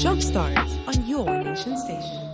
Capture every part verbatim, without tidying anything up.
Jumpstart on your nation station.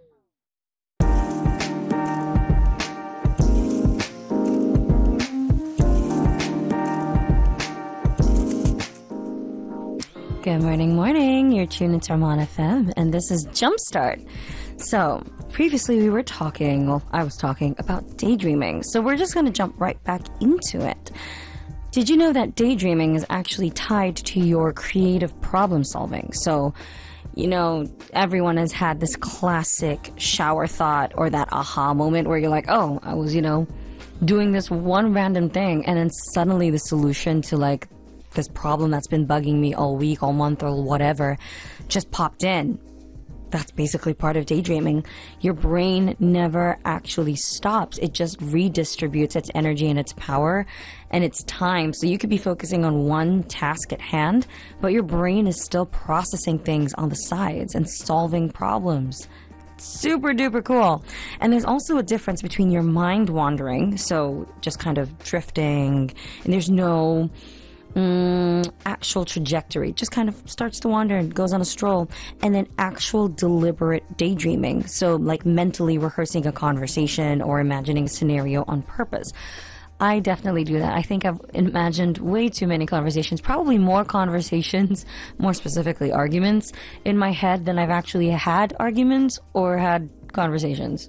Good morning, morning. You're tuned into Armon F M, and this is Jumpstart. So, previously we were talking, well, I was talking about daydreaming. So we're just going to jump right back into it. Did you know that daydreaming is actually tied to your creative problem solving? So, you know, everyone has had this classic shower thought or that aha moment where you're like, oh, I was, you know, doing this one random thing, and then suddenly the solution to like this problem that's been bugging me all week, all month, or whatever, just popped in. That's basically part of daydreaming. Your brain never actually stops. It just redistributes its energy and its power and its time. So you could be focusing on one task at hand, but your brain is still processing things on the sides and solving problems. Super duper cool. And there's also a difference between your mind wandering, so just kind of drifting, and there's no Mm, actual trajectory, just kind of starts to wander and goes on a stroll, and then actual deliberate daydreaming, so like mentally rehearsing a conversation or imagining a scenario on purpose. I definitely do that. I think I've imagined way too many conversations, probably more conversations, more specifically arguments, in my head than I've actually had arguments or had conversations.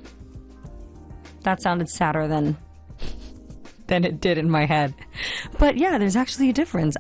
That sounded sadder than than it did in my head. But yeah, there's actually a difference.